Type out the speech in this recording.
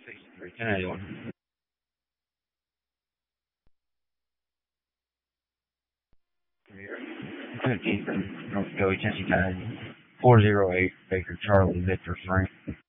63, 1081. Lieutenant Ethan, North Philly, Tennessee, 1080. 408, Baker Charlie, Victor Frank.